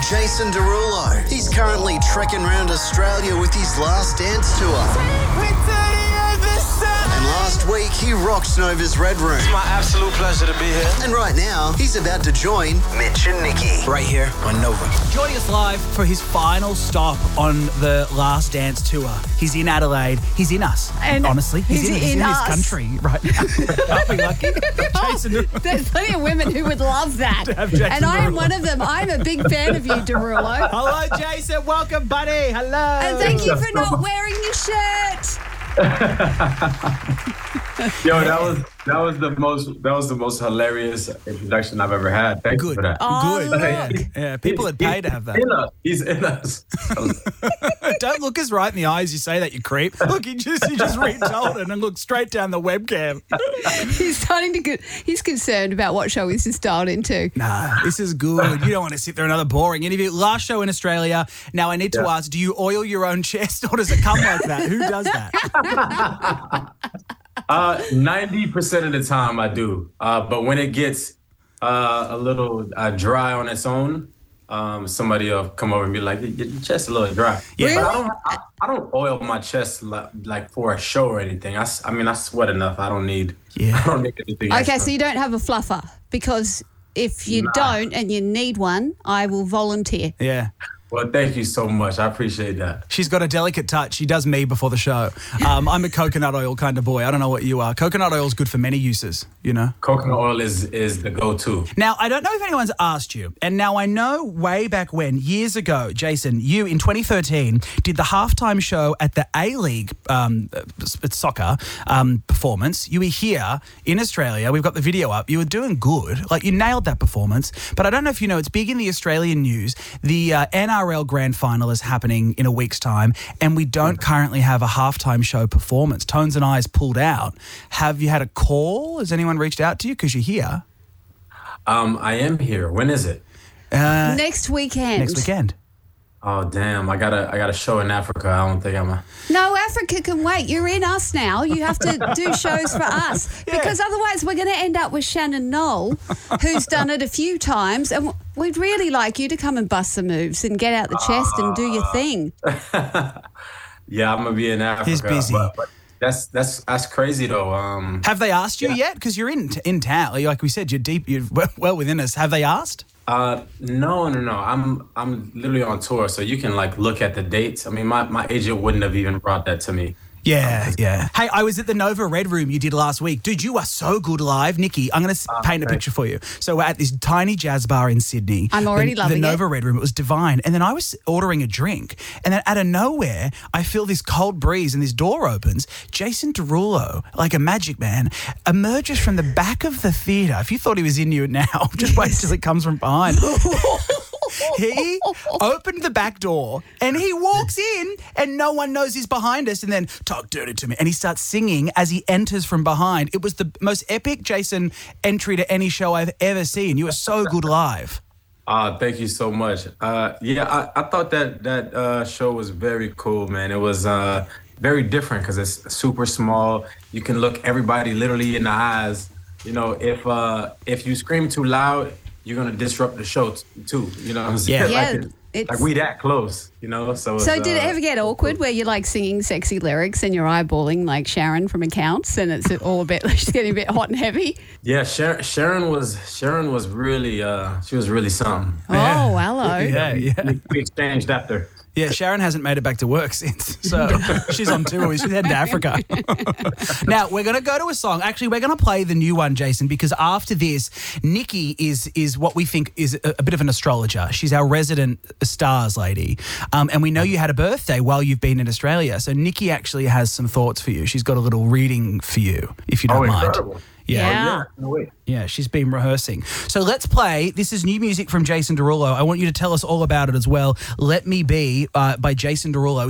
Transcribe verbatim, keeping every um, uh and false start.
Jason Derulo. He's currently trekking around Australia with his Last Dance tour. And last week, he rocked Nova's Red Room. It's my absolute pleasure to be here. And right now, he's about to join Mitch and Nikki. Right here on Nova. Joining us live for his final stop on the Last Dance tour. He's in Adelaide. He's in us. And honestly, he's, he's in, he's in in his us. country right now. Aren't we lucky? Jason Derulo. There's plenty of women who would love that. have Jason And I am Derulo. one of them. I'm a big fan of you, Derulo. Hello, Jason. Welcome, buddy. Hello. And thank you for not wearing your shirt. Yo, that was that was the most that was the most hilarious introduction I've ever had. Thank you Good. for that. Oh, Good. look. Yeah. yeah, people would pay to have that. In us. He's in us. Don't look us right in the eyes. You say that, you creep. Look, he just he just retold it and looked straight down the webcam. He's starting to get, he's concerned about what show he's just dialed into. Nah, this is good. You don't want to sit there another boring interview. Last show in Australia. Now I need to Yeah. ask: do you oil your own chest, or does it come like that? Who does that? Uh, ninety percent of the time I do. Uh, but when it gets uh, a little uh, dry on its own, um, somebody will come over and be like, your your chest a little dry. Yeah. But I don't I, I don't oil my chest like, like for a show or anything. I, s- I mean, I sweat enough. I don't need, Yeah. I don't need anything Okay, extra. so you don't have a fluffer because if you Nah. don't and you need one, I will volunteer. Yeah. Well, thank you so much. I appreciate that. She's got a delicate touch. She does me before the show. Um, I'm a coconut oil kind of boy. I don't know what you are. Coconut oil is good for many uses, you know. Coconut oil is is the go-to. Now, I don't know if anyone's asked you, and now I know way back when, years ago, Jason, you in twenty thirteen did the halftime show at the A-League um, uh, soccer um, performance. You were here in Australia. We've got the video up. You were doing good. Like, you nailed that performance. But I don't know if you know, it's big in the Australian news. The uh, N R L Grand Final is happening in a week's time, and we don't currently have a halftime show performance. Tones and I's pulled out. Have you had a call? Has anyone reached out to you? Because you're here. Um, I am here. When is it? Uh, Next weekend. next weekend. Oh damn! I got a I got a show in Africa. I don't think I'm a. No, Africa can wait. You're in us now. You have to do shows for us because otherwise we're going to end up with Shannon Knoll, who's done it a few times, and we'd really like you to come and bust some moves and get out the chest and do your thing. Yeah, I'm gonna be in Africa. He's busy. But, but that's that's that's crazy though. Um, Have they asked you yet? Because you're in in town. Like we said, you're deep. You're well- well within us. Have they asked? uh, no, no, no. I'm I'm literally on tour, so you can like look at the dates. I mean, my, my agent wouldn't have even brought that to me. Yeah, yeah. Hey, I was at the Nova Red Room you did last week. Dude, you are so good live. Nikki, I'm going to paint a thanks. picture for you. So we're at this tiny jazz bar in Sydney. I'm already the, loving The it. Nova Red Room. It was divine. And then I was ordering a drink. And then out of nowhere, I feel this cold breeze and this door opens. Jason Derulo, like a magic man, emerges from the back of the theatre. If you thought he was in you now, just wait till it comes from behind. He opened the back door and he walks in and no one knows he's behind us and then talk dirty to me. And he starts singing as he enters from behind. It was the most epic Jason entry to any show I've ever seen. You were so good live. Uh, thank you so much. Uh, yeah, I, I thought that that uh, show was very cool, man. It was uh, very different because it's super small. You can look everybody literally in the eyes. You know, if uh, if you scream too loud, you're gonna disrupt the show t- too. You know what I'm saying? Yeah. like, Yeah, it- it's- like we that close. You know, so. So it's, did it uh, ever get awkward where you're like singing sexy lyrics and you're eyeballing like Sharon from Accounts and it's all a bit, she's getting a bit hot and heavy? Yeah, Sharon, Sharon was Sharon was really uh, she was really something. Oh, hello. Yeah, yeah. We, we exchanged after. Yeah, Sharon hasn't made it back to work since. So she's on tour. She's heading to Africa. Now, we're going to go to a song. Actually, we're going to play the new one, Jason, because after this, Nikki is is what we think is a, a bit of an astrologer. She's our resident stars lady. Um, and we know you had a birthday while you've been in Australia. So Nikki actually has some thoughts for you. She's got a little reading for you, if you don't Oh, mind. incredible. Yeah. Yeah. Yeah, no way. Yeah, she's been rehearsing. So let's play. This is new music from Jason Derulo. I want you to tell us all about it as well. Let Me Be uh, by Jason Derulo.